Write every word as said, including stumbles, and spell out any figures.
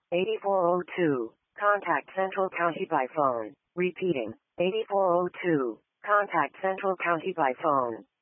eighty-four oh two. Contact Central County by phone. Repeating. eighty-four oh two. Contact Central County by phone.